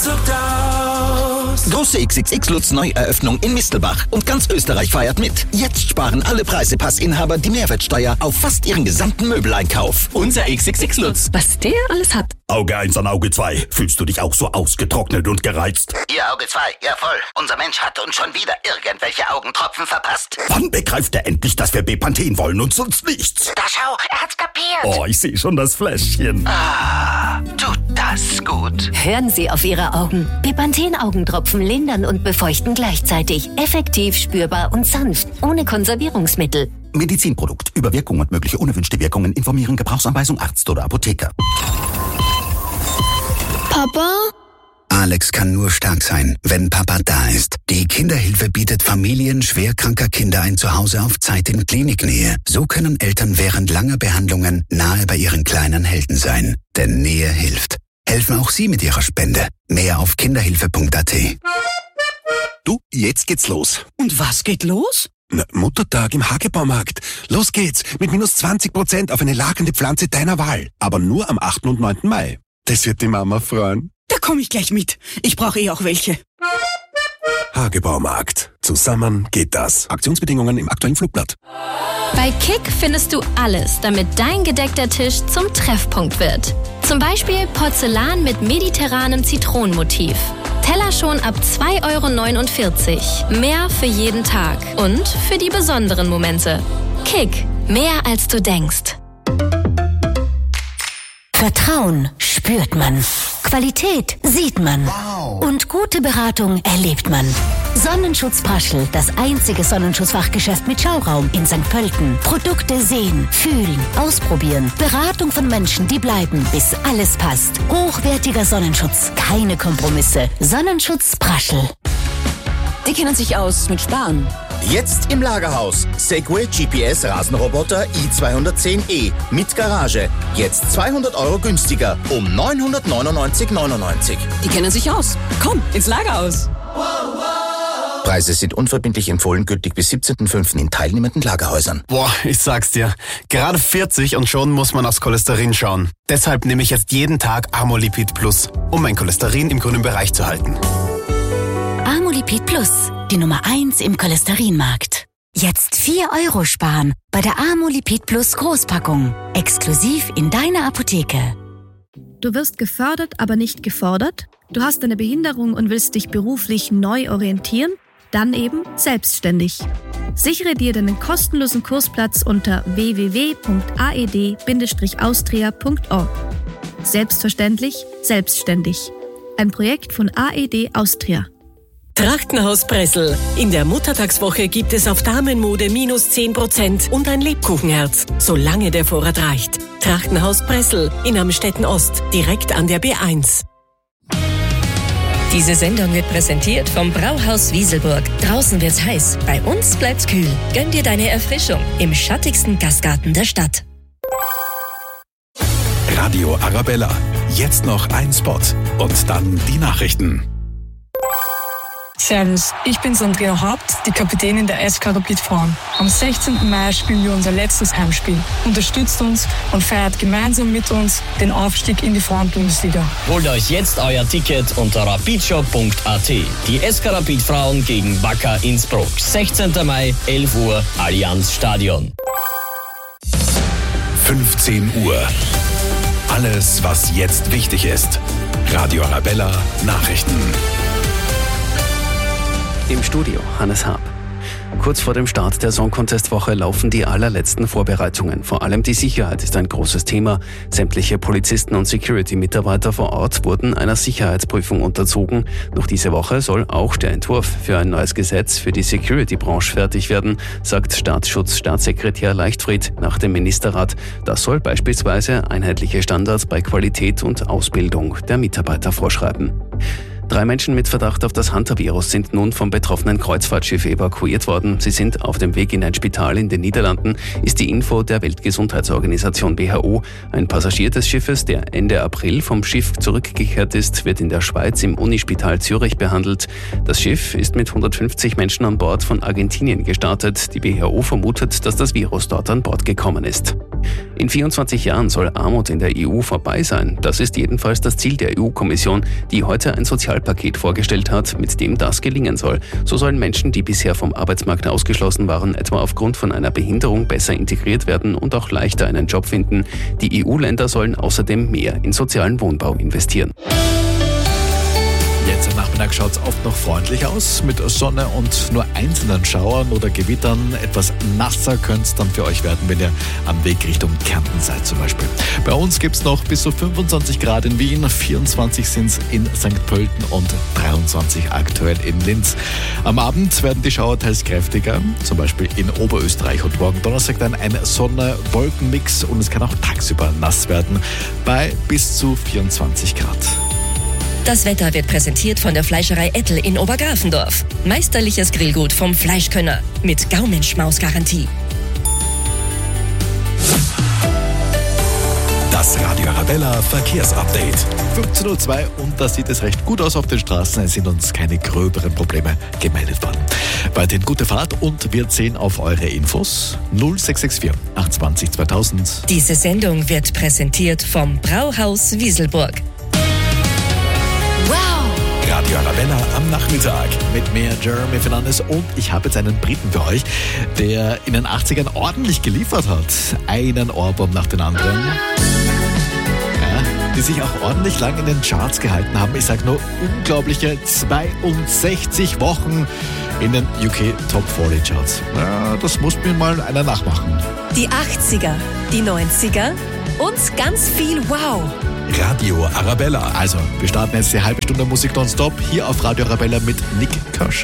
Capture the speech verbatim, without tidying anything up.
Große X X X-Lutz-Neueröffnung in Mistelbach und ganz Österreich feiert mit. Jetzt sparen alle Preisepassinhaber die Mehrwertsteuer auf fast ihren gesamten Möbeleinkauf. Unser X X X-Lutz. Was der alles hat. Auge eins an Auge zwei. Fühlst du dich auch so ausgetrocknet und gereizt? Ihr Auge zwei, ja voll. Unser Mensch hat uns schon wieder irgendwelche Augentropfen verpasst. Wann begreift er endlich, dass wir Bepanthen wollen und sonst nichts? Da schau, er hat's kapiert. Oh, ich sehe schon das Fläschchen. Ah, tut das gut. Hören Sie auf Ihre Augen. Bepanthen-Augentropfen lindern und befeuchten gleichzeitig. Effektiv, spürbar und sanft. Ohne Konservierungsmittel. Medizinprodukt. Über Wirkung und mögliche unerwünschte Wirkungen informieren. Gebrauchsanweisung Arzt oder Apotheker. Papa? Alex kann nur stark sein, wenn Papa da ist. Die Kinderhilfe bietet Familien schwerkranker Kinder ein Zuhause auf Zeit in Kliniknähe. So können Eltern während langer Behandlungen nahe bei ihren kleinen Helden sein. Denn Nähe hilft. Helfen auch Sie mit Ihrer Spende. Mehr auf kinderhilfe punkt a t. Du, jetzt geht's los. Und was geht los? Na, Muttertag im Hagebaumarkt. Los geht's mit minus zwanzig Prozent auf eine lagernde Pflanze deiner Wahl. Aber nur am achten und neunten Mai. Das wird die Mama freuen. Da komme ich gleich mit. Ich brauche eh auch welche. Hagebaumarkt. Zusammen geht das. Aktionsbedingungen im aktuellen Flugblatt. Bei Kick findest du alles, damit dein gedeckter Tisch zum Treffpunkt wird. Zum Beispiel Porzellan mit mediterranem Zitronenmotiv. Teller schon ab zwei Euro neunundvierzig. Mehr für jeden Tag und für die besonderen Momente. Kick. Mehr als du denkst. Vertrauen spürt man. Qualität sieht man. Wow. Und gute Beratung erlebt man. Sonnenschutz Praschl, das einzige Sonnenschutzfachgeschäft mit Schauraum in Sankt Pölten. Produkte sehen, fühlen, ausprobieren. Beratung von Menschen, die bleiben, bis alles passt. Hochwertiger Sonnenschutz, keine Kompromisse. Sonnenschutz Praschl. Die kennen sich aus mit Sparen. Jetzt im Lagerhaus. Segway G P S Rasenroboter i zweihundertzehn e mit Garage. Jetzt zweihundert Euro günstiger um neunhundertneunundneunzig Euro neunundneunzig. Die kennen sich aus. Komm, ins Lagerhaus. Preise sind unverbindlich empfohlen, gültig bis siebzehnten fünften in teilnehmenden Lagerhäusern. Boah, ich sag's dir. Gerade vierzig und schon muss man aufs Cholesterin schauen. Deshalb nehme ich jetzt jeden Tag Amolipid Plus, um mein Cholesterin im grünen Bereich zu halten. Amolipid Plus, die Nummer eins im Cholesterinmarkt. Jetzt vier Euro sparen bei der Amolipid Plus Großpackung. Exklusiv in deiner Apotheke. Du wirst gefördert, aber nicht gefordert? Du hast eine Behinderung und willst dich beruflich neu orientieren? Dann eben selbstständig. Sichere dir deinen kostenlosen Kursplatz unter w w w punkt a e d bindestrich austria punkt org. Selbstverständlich, selbstständig. Ein Projekt von A E D Austria. Trachtenhaus Pressel. In der Muttertagswoche gibt es auf Damenmode minus zehn Prozent und ein Lebkuchenherz, solange der Vorrat reicht. Trachtenhaus Pressel in Amstetten Ost, direkt an der B eins. Diese Sendung wird präsentiert vom Brauhaus Wieselburg. Draußen wird's heiß, bei uns bleibt's kühl. Gönn dir deine Erfrischung im schattigsten Gastgarten der Stadt. Radio Arabella. Jetzt noch ein Spot und dann die Nachrichten. Servus, ich bin Andrea Haupt, die Kapitänin der S K Rapid Frauen. Am sechzehnten Mai spielen wir unser letztes Heimspiel. Unterstützt uns und feiert gemeinsam mit uns den Aufstieg in die Frauen-Bundesliga. Holt euch jetzt euer Ticket unter rapidshop punkt a t. Die S K Rapid Frauen gegen Wacker Innsbruck. sechzehnten Mai, elf Uhr, Allianz Stadion. fünfzehn Uhr. Alles, was jetzt wichtig ist. Radio Arabella Nachrichten. Im Studio Hannes Haab. Kurz vor dem Start der Song Contest Woche laufen die allerletzten Vorbereitungen. Vor allem die Sicherheit ist ein großes Thema. Sämtliche Polizisten und Security-Mitarbeiter vor Ort wurden einer Sicherheitsprüfung unterzogen. Noch diese Woche soll auch der Entwurf für ein neues Gesetz für die Security-Branche fertig werden, sagt Staatsschutz-Staatssekretär Leichtfried nach dem Ministerrat. Das soll beispielsweise einheitliche Standards bei Qualität und Ausbildung der Mitarbeiter vorschreiben. Drei Menschen mit Verdacht auf das Hantavirus sind nun vom betroffenen Kreuzfahrtschiff evakuiert worden. Sie sind auf dem Weg in ein Spital in den Niederlanden, ist die Info der Weltgesundheitsorganisation W H O. Ein Passagier des Schiffes, der Ende April vom Schiff zurückgekehrt ist, wird in der Schweiz im Unispital Zürich behandelt. Das Schiff ist mit hundertfünfzig Menschen an Bord von Argentinien gestartet. Die W H O vermutet, dass das Virus dort an Bord gekommen ist. In vierundzwanzig Jahren soll Armut in der E U vorbei sein. Das ist jedenfalls das Ziel der E U-Kommission, die heute ein Sozialpaket vorgestellt hat, mit dem das gelingen soll. So sollen Menschen, die bisher vom Arbeitsmarkt ausgeschlossen waren, etwa aufgrund von einer Behinderung besser integriert werden und auch leichter einen Job finden. Die E U-Länder sollen außerdem mehr in sozialen Wohnbau investieren. Jetzt am Nachmittag schaut es oft noch freundlich aus, mit Sonne und nur einzelnen Schauern oder Gewittern. Etwas nasser könnte es dann für euch werden, wenn ihr am Weg Richtung Kärnten seid zum Beispiel. Bei uns gibt es noch bis zu fünfundzwanzig Grad in Wien, vierundzwanzig sind es in Sankt Pölten und dreiundzwanzig aktuell in Linz. Am Abend werden die Schauer teils kräftiger, zum Beispiel in Oberösterreich, und morgen Donnerstag dann ein Sonne-Wolken-Mix und es kann auch tagsüber nass werden bei bis zu vierundzwanzig Grad. Das Wetter wird präsentiert von der Fleischerei Ettel in Obergrafendorf. Meisterliches Grillgut vom Fleischkönner mit Gaumenschmaus-Garantie. Das Radio Arabella Verkehrsupdate. fünfzehn Uhr zwei und da sieht es recht gut aus auf den Straßen. Es sind uns keine gröberen Probleme gemeldet worden. Weiterhin gute Fahrt und wir zählen auf eure Infos. null sechs sechs vier acht zwei null zweitausend. Diese Sendung wird präsentiert vom Brauhaus Wieselburg. Radio Arabella am Nachmittag mit mehr Jeremy Fernandes und ich habe jetzt einen Briten für euch, der in den achtzigern ordentlich geliefert hat. Einen Ohrwurm nach den anderen. Ja, die sich auch ordentlich lang in den Charts gehalten haben. Ich sage nur unglaubliche zweiundsechzig Wochen in den U K Top vierzig Charts. Ja, das muss mir mal einer nachmachen. Die achtziger, die neunziger und ganz viel Wow. Radio Arabella. Also, wir starten jetzt die halbe Stunde Musik nonstop hier auf Radio Arabella mit Nick Kirsch.